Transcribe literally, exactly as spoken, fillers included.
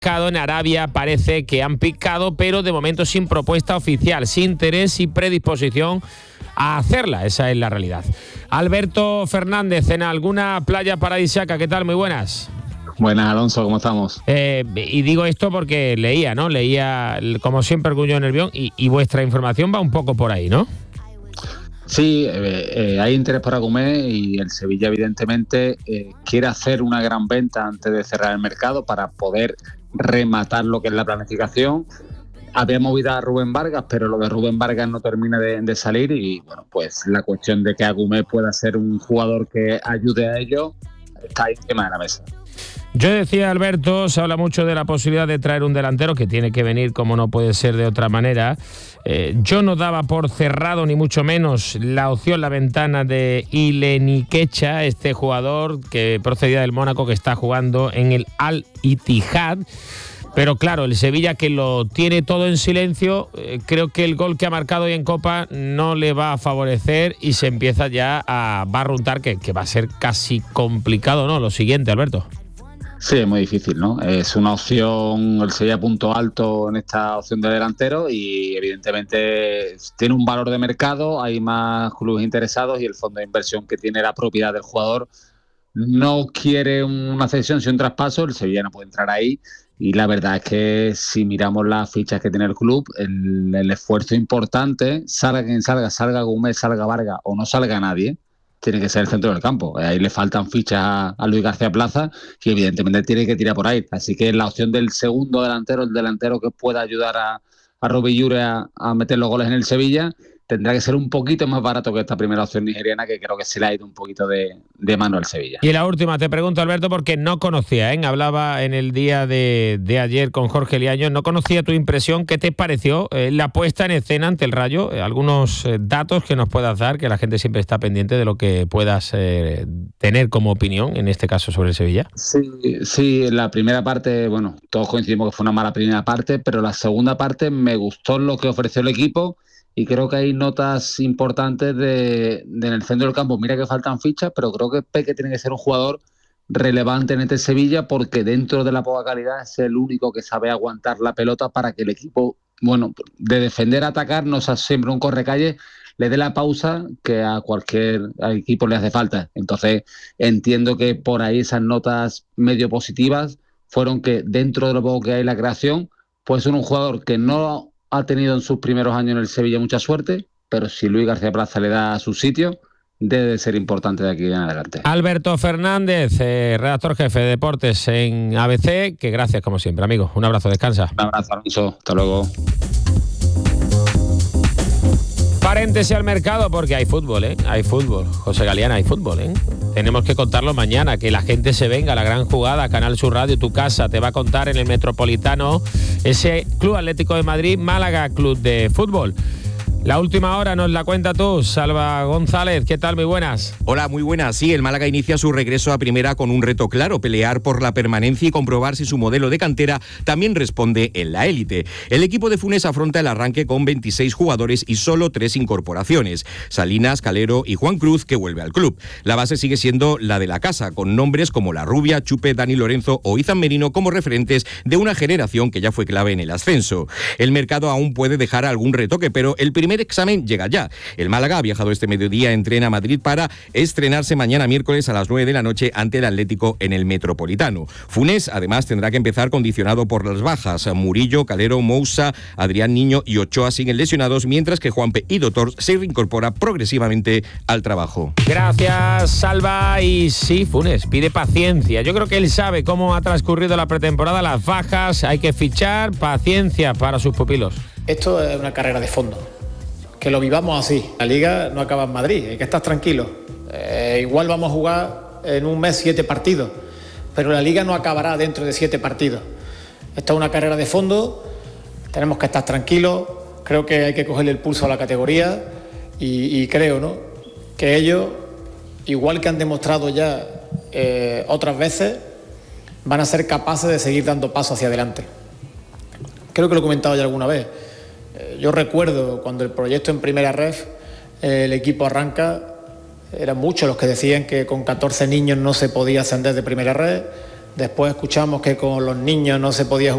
pescado en Arabia parece que han picado, pero de momento sin propuesta oficial, sin interés y predisposición a hacerla. Esa es la realidad. Alberto Fernández, en alguna playa paradisíaca, ¿qué tal? Muy buenas. Buenas, Alonso, ¿cómo estamos? Eh, y digo esto porque leía, ¿no? Leía, como siempre, Orgullo en Nervión, y, y vuestra información va un poco por ahí, ¿no? Sí, eh, eh, hay interés por Agumé y el Sevilla, evidentemente, eh, quiere hacer una gran venta antes de cerrar el mercado para poder rematar lo que es la planificación. Había movido a Rubén Vargas, pero lo de Rubén Vargas no termina de, de salir y, bueno, pues la cuestión de que Agumé pueda ser un jugador que ayude a ello está ahí encima de la mesa. Yo decía, Alberto, se habla mucho de la posibilidad de traer un delantero que tiene que venir como no puede ser de otra manera. Eh, yo no daba por cerrado ni mucho menos la opción, la ventana de Ileniquecha, este jugador que procedía del Mónaco, que está jugando en el Al Ittihad. Pero claro, el Sevilla, que lo tiene todo en silencio, eh, creo que el gol que ha marcado hoy en Copa no le va a favorecer y se empieza ya a barruntar que, que va a ser casi complicado, ¿no? Lo siguiente, Alberto. Sí, es muy difícil, ¿no? Es una opción, el Sevilla punto alto en esta opción de delantero y evidentemente tiene un valor de mercado, hay más clubes interesados y el fondo de inversión que tiene la propiedad del jugador no quiere una cesión, sino un traspaso. El Sevilla no puede entrar ahí y la verdad es que si miramos las fichas que tiene el club, el, el esfuerzo importante, salga quien salga, salga Gómez, salga Vargas o no salga nadie, tiene que ser el centro del campo. Ahí le faltan fichas a, a Luis García Plaza y evidentemente tiene que tirar por ahí. Así que la opción del segundo delantero, el delantero que pueda ayudar a, a Robbie Llure a, a meter los goles en el Sevilla, tendrá que ser un poquito más barato que esta primera opción nigeriana, que creo que se le ha ido un poquito de, de mano al Sevilla. Y la última, te pregunto, Alberto, porque no conocía, ¿eh? Hablaba en el día de, de ayer con Jorge Liaño, no conocía tu impresión. ¿Qué te pareció eh, la puesta en escena ante el Rayo? Eh, algunos eh, datos que nos puedas dar, que la gente siempre está pendiente de lo que puedas eh, tener como opinión, en este caso sobre el Sevilla. Sí, sí, la primera parte, bueno, todos coincidimos que fue una mala primera parte, pero la segunda parte me gustó lo que ofreció el equipo. Y creo que hay notas importantes de, de en el centro del campo. Mira que faltan fichas, pero creo que Peque tiene que ser un jugador relevante en este Sevilla porque dentro de la poca calidad es el único que sabe aguantar la pelota para que el equipo, bueno, de defender a atacar, no sea siempre un correcalle, le dé la pausa que a cualquier equipo le hace falta. Entonces entiendo que por ahí esas notas medio positivas fueron que dentro de lo poco que hay la creación, puede ser un jugador que no ha tenido en sus primeros años en el Sevilla mucha suerte, pero si Luis García Plaza le da su sitio, debe de ser importante de aquí en adelante. Alberto Fernández, eh, redactor jefe de deportes en A B C, que gracias como siempre, amigo. Un abrazo, descansa. Un abrazo, Alonso. Hasta luego. Paréntese al mercado porque hay fútbol, ¿eh? Hay fútbol. José Galeana, hay fútbol, ¿eh? Tenemos que contarlo mañana, que la gente se venga a la gran jugada. Canal Sur Radio, tu casa, te va a contar en el Metropolitano ese Club Atlético de Madrid, Málaga Club de Fútbol. La última hora nos la cuenta tú, Salva González. ¿Qué tal? Muy buenas. Hola, muy buenas. Sí, el Málaga inicia su regreso a primera con un reto claro, pelear por la permanencia y comprobar si su modelo de cantera también responde en la élite. El equipo de Funes afronta el arranque con veintiséis jugadores y solo tres incorporaciones: Salinas, Calero y Juan Cruz, que vuelve al club. La base sigue siendo la de la casa, con nombres como La Rubia, Chupe, Dani Lorenzo o Izan Merino como referentes de una generación que ya fue clave en el ascenso. El mercado aún puede dejar algún retoque, pero el primer El primer examen llega ya. El Málaga ha viajado este mediodía, entrena a Madrid para estrenarse mañana miércoles a las nueve de la noche ante el Atlético en el Metropolitano. Funes, además, tendrá que empezar condicionado por las bajas. Murillo, Calero, Moussa, Adrián Niño y Ochoa siguen lesionados, mientras que Juanpe y Doctor se reincorpora progresivamente al trabajo. Gracias, Salva. Y sí, Funes pide paciencia. Yo creo que él sabe cómo ha transcurrido la pretemporada, las bajas, hay que fichar, paciencia para sus pupilos. Esto es una carrera de fondo. Que lo vivamos así. La Liga no acaba en Madrid, hay que estar tranquilos. Eh, igual vamos a jugar en un mes siete partidos, pero la Liga no acabará dentro de siete partidos. Esta es una carrera de fondo, tenemos que estar tranquilos, creo que hay que cogerle el pulso a la categoría y, y creo, ¿no?, que ellos, igual que han demostrado ya eh, otras veces, van a ser capaces de seguir dando pasos hacia adelante. Creo que lo he comentado ya alguna vez. Yo recuerdo cuando el proyecto en Primera Ref, eh, el equipo arranca, eran muchos los que decían que con catorce niños no se podía ascender de Primera Ref, Después escuchamos que con los niños no se podía jugar